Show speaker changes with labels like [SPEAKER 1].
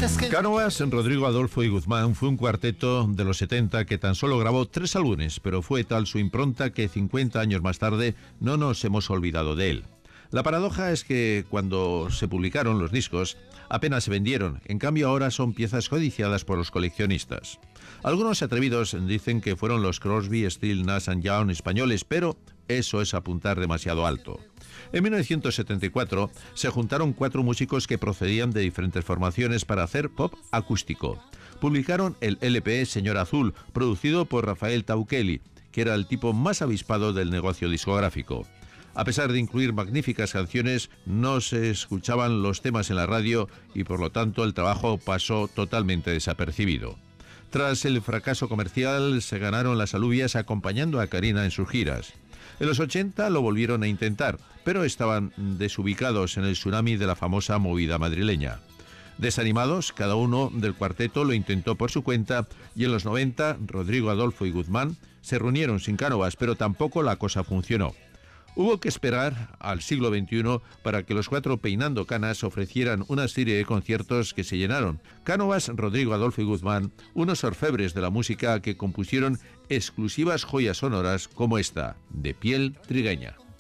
[SPEAKER 1] Cánovas, Rodrigo Adolfo y Guzmán fue un cuarteto de los 70 que tan solo grabó 3 álbumes, pero fue tal su impronta que 50 años más tarde no nos hemos olvidado de él. La paradoja es que cuando se publicaron los discos apenas se vendieron, en cambio ahora son piezas codiciadas por los coleccionistas. Algunos atrevidos dicen que fueron los Crosby, Stills, Nash & Young españoles, pero eso es apuntar demasiado alto. En 1974 se juntaron 4 músicos que procedían de diferentes formaciones para hacer pop acústico. Publicaron el LP Señor Azul, producido por Rafael Tauqueli, que era el tipo más avispado del negocio discográfico. A pesar de incluir magníficas canciones, no se escuchaban los temas en la radio y por lo tanto el trabajo pasó totalmente desapercibido. Tras el fracaso comercial se ganaron las alubias acompañando a Karina en sus giras. En los 80 lo volvieron a intentar, pero estaban desubicados en el tsunami de la famosa movida madrileña. Desanimados, cada uno del cuarteto lo intentó por su cuenta y en los 90 Rodrigo Adolfo y Guzmán se reunieron sin Cánovas, pero tampoco la cosa funcionó. Hubo que esperar al siglo XXI para que los 4 peinando canas ofrecieran una serie de conciertos que se llenaron. Cánovas, Rodrigo Adolfo y Guzmán, unos orfebres de la música que compusieron exclusivas joyas sonoras como esta, de piel trigueña.